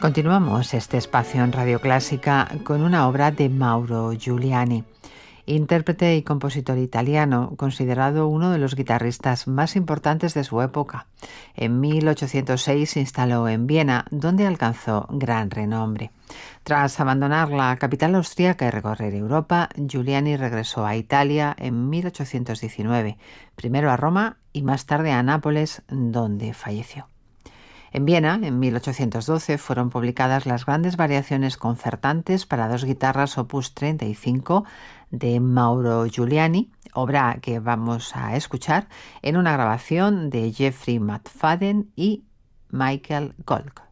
Continuamos este espacio en Radio Clásica con una obra de Mauro Giuliani, intérprete y compositor italiano, considerado uno de los guitarristas más importantes de su época. En 1806 se instaló en Viena, donde alcanzó gran renombre. Tras abandonar la capital austríaca y recorrer Europa, Giuliani regresó a Italia en 1819, primero a Roma y más tarde a Nápoles, donde falleció. En Viena, en 1812, fueron publicadas las grandes variaciones concertantes para dos guitarras opus 35 de Mauro Giuliani, obra que vamos a escuchar en una grabación de Jeffrey McFadden y Michael Golk.